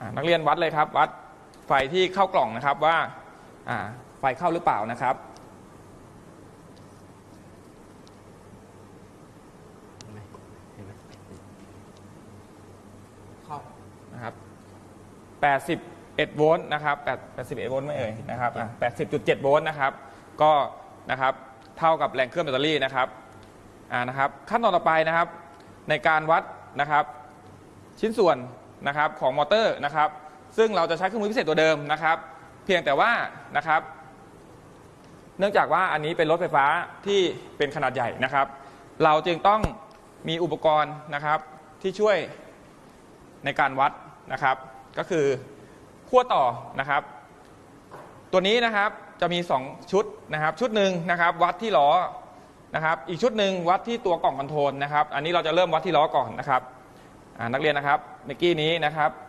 นักเรียนวัดเลยครับวัดไฟที่เข้ากล่องนะครับว่าไฟเข้าหรือเปล่านะครับเข้านะครับ81โวลต์นะครับ81โวลต์ไม่เอ่ยนะครับ80.7โวลต์นะครับก็นะครับเท่ากับแรงเคลื่อนแบตเตอรี่นะครับนะครับขั้นตอนต่อไปนะครับในการวัดนะครับชิ้นส่วนนะครับของมอเตอร์นะครับซึ่งเราจะใช้เครื่องมือพิเศษตัวเดิมนะครับเพียงแต่ว่านะครับเนื่องจากว่าอันนี้เป็นรถไฟฟ้าที่เป็นขนาดใหญ่นะครับเราจึงต้องมีอุปกรณ์นะครับที่ช่วยในการวัดนะครับก็คือขั้วต่อนะครับตัวนี้นะครับจะมี2ชุดนะครับชุดหนึ่งนะครับวัดที่ล้อนะครับอีกชุดหนึ่งวัดที่ตัวกล่องคอนโทรลนะครับอันนี้เราจะเริ่มวัดที่ล้อก่อนนะครับนักเรียนนะครับเมื่อกี้นี้นะครับ